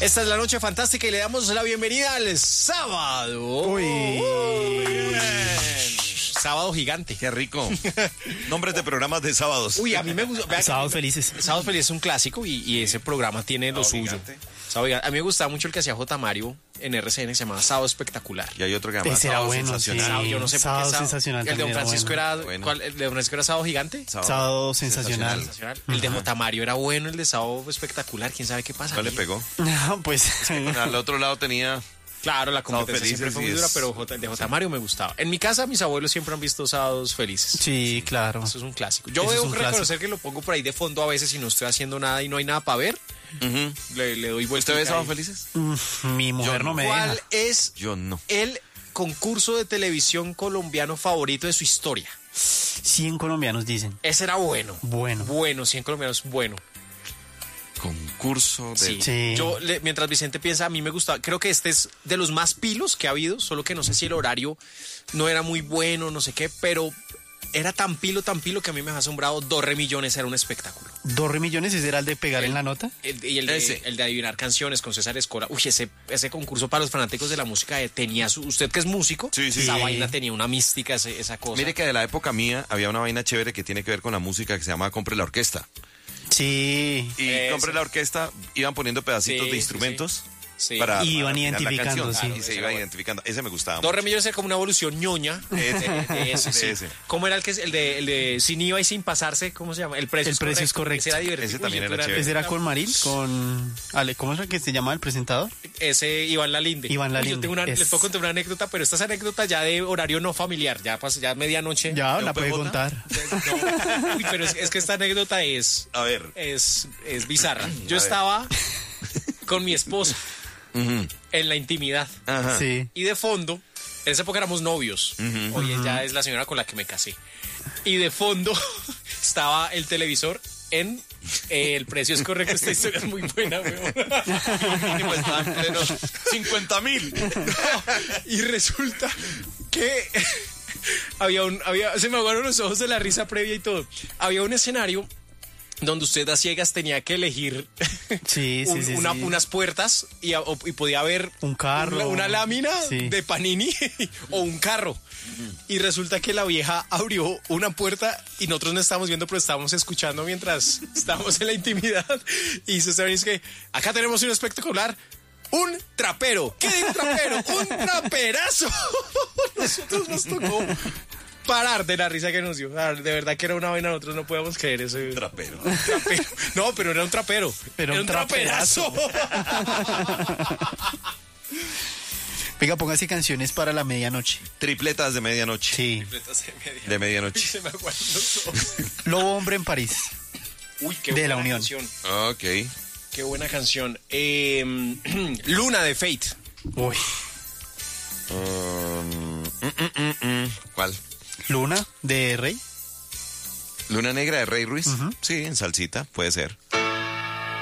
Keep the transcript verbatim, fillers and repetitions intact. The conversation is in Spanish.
Esta es la noche fantástica y le damos la bienvenida al sábado. Uy. Uy, bien. Sábado gigante. Qué rico. Nombres de programas de sábados. Uy, a mí me gusta. Sábados felices. Sábados felices es un clásico y, y ese programa tiene lo Sábado suyo. gigante. Sábado gigante. A mí me gustaba mucho el que hacía J. Mario en R C N, que se llamaba Sábado Espectacular. Y hay otro que se llama Ese era Sábado bueno, Sensacional. sí. Sábado, yo no sé Sábado por qué. Sensacional El de Don también era Francisco bueno. era. Bueno. ¿cuál? ¿El de Don Francisco era Sábado Gigante? Sábado sensacional. Sensacional. El de J. Mario era bueno, el de Sábado Espectacular. ¿Quién sabe qué pasa? ¿Cuál le aquí? pegó? No, pues. Bueno, al otro lado tenía... Claro, la Sábado competencia siempre Felices fue muy y dura, es- pero J- de J. Mario me gustaba. En mi casa, mis abuelos siempre han visto Sábados Felices. Sí, claro. Eso es un clásico. Yo Eso es debo un reconocer clásico. que lo pongo por ahí de fondo a veces si no estoy haciendo nada y no hay nada para ver. Ujú. Le, le doy vuelta. ¿Usted ve Sábados Felices? Uf, mi mujer Yo no me ¿Cuál deja. es Yo no. el concurso de televisión colombiano favorito de su historia? cien colombianos dicen. Ese era bueno. Bueno. Bueno, cien colombianos, bueno. Concurso de... Sí. Sí. Yo, le- mientras Vicente piensa, a mí me gustaba. Creo que este es de los más pilos que ha habido, solo que no sé si el horario no era muy bueno, no sé qué, pero era tan pilo, tan pilo que a mí me ha asombrado. Dos re millones era un espectáculo. ¿Dos re millones ese era el de pegar en la nota? El- y el de, Ese. el de adivinar canciones con César Escola. Uy, ese, ese concurso para los fanáticos de la música eh, tenía su... Usted que es músico, Sí, sí. esa Sí. vaina tenía una mística, ese- esa cosa. Mire que de la época mía había una vaina chévere que tiene que ver con la música que se llama Compre la Orquesta. Sí. Y Eso. Compre la Orquesta iban poniendo pedacitos Sí, de sí, instrumentos Sí. para, Y para iban afinar la identificando, canción. sí. Y se Ese iba era identificando. Ese me gustaba Dos mucho. remillones era como una evolución ñoña. Ese. de, de ese, De sí. ese. ¿Cómo era el que es el de, el de sin I V A y sin pasarse? ¿Cómo se llama? El precio, El precio es correcto. Ese era divertido. Ese también Uy, era yo chévere. Ese era con Maril, con... Ale, ¿cómo es el que se llama el presentador? Ese Iván Lalinde. Iván Uy, Lalinde, Yo tengo una, es- les puedo contar una anécdota, pero esta es anécdota ya de horario no familiar. Ya, pas- ya medianoche. Ya, ¿De la un puede P J? contar. No. Uy, pero es, es que esta anécdota es, A ver. es, es bizarra. Yo A ver. estaba con mi esposa Ujú. en la intimidad. Ajá. Sí. Y de fondo, en esa época éramos novios. Hoy ella es la señora con la que me casé. Y de fondo estaba el televisor en eh, El precio es correcto. Esta historia es muy buena, weón. Mínimo estaba en pleno cincuenta mil. Y resulta que había un, había, se me aguaron los ojos de la risa previa y todo. Había un escenario donde usted a ciegas tenía que elegir Sí, sí, un- sí, una- sí. unas puertas y, a- o- y podía haber Un carro. una, una lámina Sí. de Panini o un carro. Y resulta que la vieja abrió una puerta y nosotros no estábamos viendo, pero estábamos escuchando mientras estábamos en la intimidad. Y se saben es que acá tenemos un espectacular. Un trapero. ¿Qué de un trapero? ¡Un traperazo! Nosotros nos tocó parar de la risa que nos dio. Ah, De verdad que era una vaina, nosotros no podemos creer eso. Trapero. Trapero. No, pero era un trapero. Pero era un un traperazo. Venga, póngase canciones para la medianoche. Tripletas de medianoche. Sí. De medianoche. Se me aguantan los ojos. Lobo Hombre en París. Uy, qué De buena la Unión. canción. Ok. Qué buena canción. Eh, Luna de Fate. Uy. Um, mm, mm, mm, mm. ¿Cuál? Luna de Rey. Luna Negra de Rey Ruiz. Sí, en salsita, puede ser.